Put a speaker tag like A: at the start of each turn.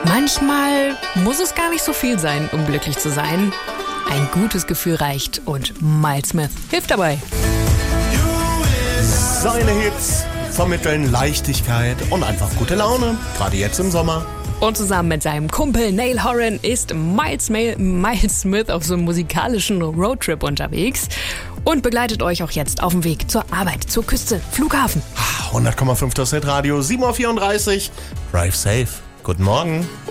A: Manchmal muss es gar nicht so viel sein, um glücklich zu sein. Ein gutes Gefühl reicht und Miles Smith hilft dabei.
B: Seine Hits vermitteln Leichtigkeit und einfach gute Laune, gerade jetzt im Sommer.
A: Und zusammen mit seinem Kumpel Niall Horan ist Miles Smith auf so einem musikalischen Roadtrip unterwegs und begleitet euch auch jetzt auf dem Weg zur Arbeit, zur Küste, Flughafen.
B: 100,5 das Hitradio, 7:34 Uhr. Drive safe. Guten Morgen.